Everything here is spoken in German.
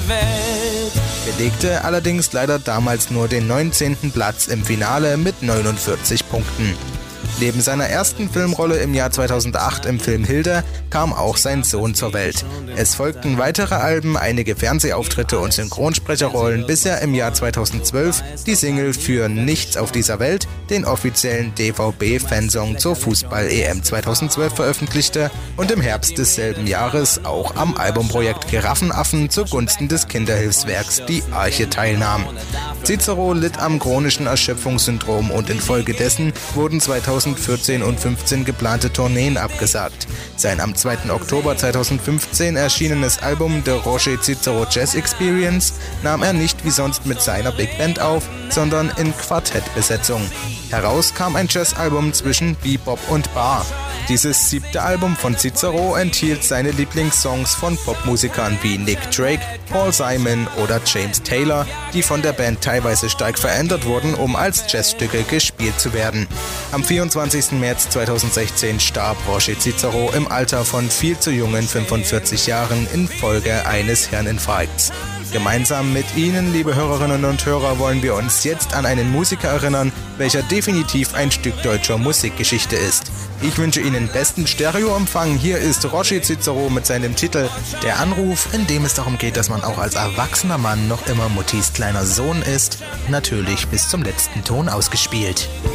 Welt. Belegte allerdings leider damals nur den 19. Platz im Finale mit 49 Punkten. Neben seiner ersten Filmrolle im Jahr 2008 im Film Hilda kam auch sein Sohn zur Welt. Es folgten weitere Alben, einige Fernsehauftritte und Synchronsprecherrollen, bis er im Jahr 2012 die Single für Nichts auf dieser Welt, den offiziellen DVB-Fansong zur Fußball-EM 2012 veröffentlichte und im Herbst desselben Jahres auch am Albumprojekt Giraffenaffen zugunsten des Kinderhilfswerks Die Arche teilnahm. Cicero litt am chronischen Erschöpfungssyndrom und infolgedessen wurden 2014 und 2015 geplante Tourneen abgesagt. Sein am 2. Oktober 2015 erschienenes Album The Roger Cicero Jazz Experience nahm er nicht wie sonst mit seiner Big Band auf, sondern in Quartettbesetzung. Heraus kam ein Jazzalbum zwischen Bebop und Bar. Dieses 7. Album von Cicero enthielt seine Lieblingssongs von Popmusikern wie Nick Drake, Paul Simon oder James Taylor, die von der Band teilweise stark verändert wurden, um als Jazzstücke gespielt zu werden. Am 24. März 2016 starb Roger Cicero im Alter von viel zu jungen 45 Jahren infolge eines Hirninfarkts. Gemeinsam mit Ihnen, liebe Hörerinnen und Hörer, wollen wir uns jetzt an einen Musiker erinnern, welcher definitiv ein Stück deutscher Musikgeschichte ist. Ich wünsche Ihnen besten Stereoempfang. Hier ist Roger Cicero mit seinem Titel Der Anruf, in dem es darum geht, dass man auch als erwachsener Mann noch immer Muttis kleiner Sohn ist. Natürlich bis zum letzten Ton ausgespielt.